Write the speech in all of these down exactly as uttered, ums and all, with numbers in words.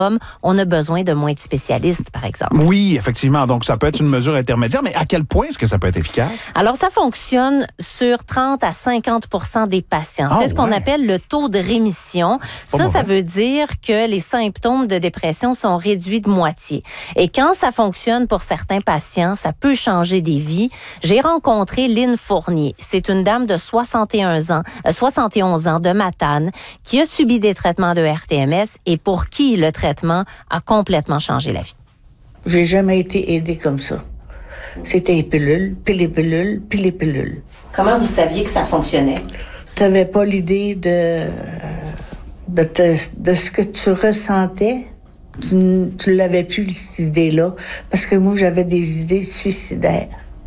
on a besoin de moins de spécialistes, par exemple. Oui, effectivement. Donc, ça peut être une mesure intermédiaire, mais à quel point est-ce que ça peut être efficace? Alors, ça fonctionne sur trente à cinquante pour cent des patients. Oh, C'est ce qu'on ouais. appelle le taux de rémission. Pas ça, mauvais. ça veut dire que les symptômes de dépression sont réduits de moitié. Et quand ça fonctionne pour certains patients, ça peut changer des vies. J'ai rencontré Lynn Fournier. C'est une dame de soixante et un ans, euh, soixante et onze ans de Matane qui a subi des traitements de R T M S et pour qui le traitement a complètement changé la vie. J'ai jamais été aidée comme ça. C'était les pilules, puis les pilules, puis les pilules. Comment vous saviez que ça fonctionnait? Tu n'avais pas l'idée de, de, te, de ce que tu ressentais. Tu ne l'avais plus, cette idée-là. Parce que moi, j'avais des idées suicidaires.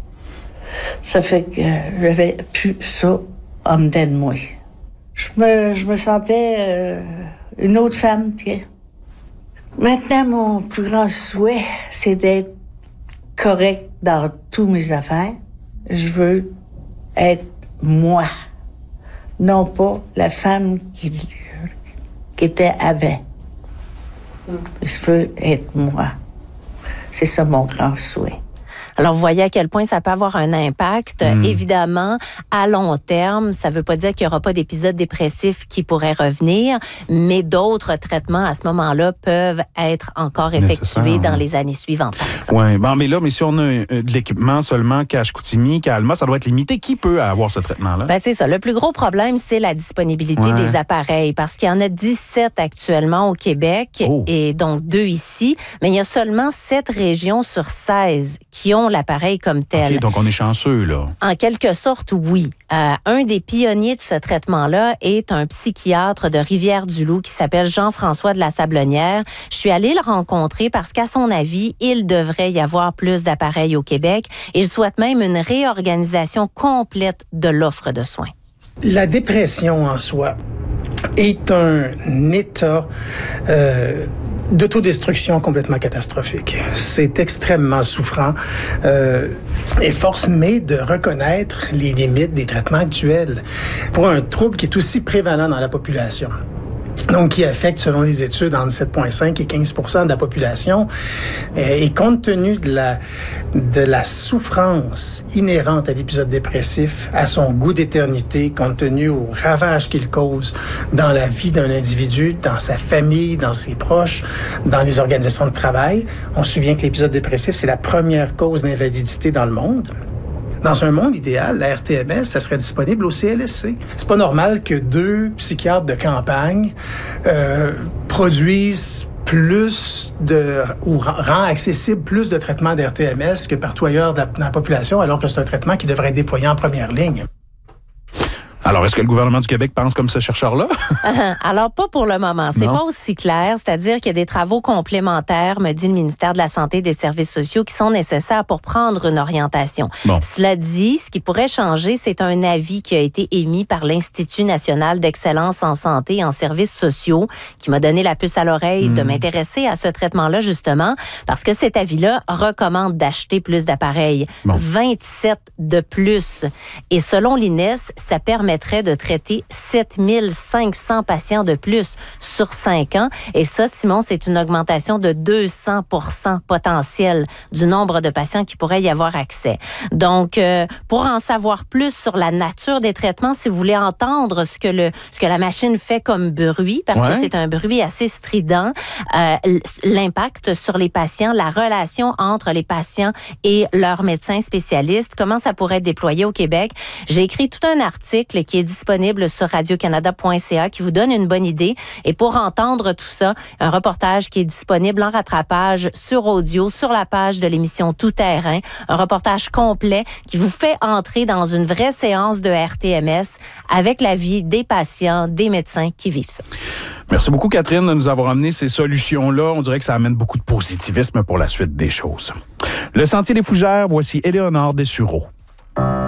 Ça fait que j'avais plus ça en dedans de moi. Je me, je me sentais euh, une autre femme, tiens. Maintenant, mon plus grand souhait, c'est d'être correct dans toutes mes affaires. Je veux être moi, non pas la femme qui, qui était avant. Je veux être moi. C'est ça mon grand souhait. Alors, vous voyez à quel point ça peut avoir un impact. Mmh. Évidemment, à long terme, ça ne veut pas dire qu'il n'y aura pas d'épisodes dépressifs qui pourraient revenir, mais d'autres traitements à ce moment-là peuvent être encore effectués dans les années suivantes. Oui, bon, mais là, mais si on a de l'équipement seulement qu'à Chicoutimi, qu'à Alma, ça doit être limité. Qui peut avoir ce traitement-là? Ben, c'est ça. Le plus gros problème, c'est la disponibilité ouais. des appareils, parce qu'il y en a dix-sept actuellement au Québec, oh. et donc deux ici, mais il y a seulement sept régions sur seize qui ont l'appareil comme tel. OK, donc on est chanceux, là. En quelque sorte, oui. Euh, un des pionniers de ce traitement-là est un psychiatre de Rivière-du-Loup qui s'appelle Jean-François de la Sablonnière. Je suis allée le rencontrer parce qu'à son avis, il devrait y avoir plus d'appareils au Québec et il souhaite même une réorganisation complète de l'offre de soins. La dépression en soi est un état euh, d'autodestruction complètement catastrophique. C'est extrêmement souffrant. Euh, et force m'est de reconnaître les limites des traitements actuels pour un trouble qui est aussi prévalent dans la population. Donc, qui affecte, selon les études, entre sept virgule cinq et quinze pour cent de la population. Et compte tenu de la, de la souffrance inhérente à l'épisode dépressif, à son goût d'éternité, compte tenu au ravage qu'il cause dans la vie d'un individu, dans sa famille, dans ses proches, dans les organisations de travail, on se souvient que l'épisode dépressif, c'est la première cause d'invalidité dans le monde. Dans un monde idéal, la R T M S, ça serait disponible au C L S C. C'est pas normal que deux psychiatres de campagne euh, produisent plus de ou rend accessible plus de traitements d'R T M S que partout ailleurs dans la population, alors que c'est un traitement qui devrait être déployé en première ligne. Alors, est-ce que le gouvernement du Québec pense comme ce chercheur-là? Alors, pas pour le moment. C'est non. pas aussi clair. C'est-à-dire qu'il y a des travaux complémentaires, me dit le ministère de la Santé et des Services sociaux, qui sont nécessaires pour prendre une orientation. Bon. Cela dit, ce qui pourrait changer, c'est un avis qui a été émis par l'Institut national d'excellence en santé et en services sociaux, qui m'a donné la puce à l'oreille mmh. de m'intéresser à ce traitement-là, justement, parce que cet avis-là recommande d'acheter plus d'appareils. Bon. vingt-sept de plus. Et selon l'I N E S, ça permet de traiter sept mille cinq cents patients de plus sur cinq ans. Et ça, Simon, c'est une augmentation de deux cents pour cent potentiel du nombre de patients qui pourraient y avoir accès. Donc, euh, pour en savoir plus sur la nature des traitements, si vous voulez entendre ce que, le, ce que la machine fait comme bruit, parce ouais. que c'est un bruit assez strident, euh, l'impact sur les patients, la relation entre les patients et leurs médecins spécialistes, comment ça pourrait être déployé au Québec. J'ai écrit tout un article qui est disponible sur radio canada point c a qui vous donne une bonne idée. Et pour entendre tout ça, un reportage qui est disponible en rattrapage sur audio, sur la page de l'émission Tout Terrain. Un reportage complet qui vous fait entrer dans une vraie séance de R T M S avec la vie des patients, des médecins qui vivent ça. Merci beaucoup, Catherine, de nous avoir amené ces solutions-là. On dirait que ça amène beaucoup de positivisme pour la suite des choses. Le Sentier des Fougères, voici Éléonore Dessureau.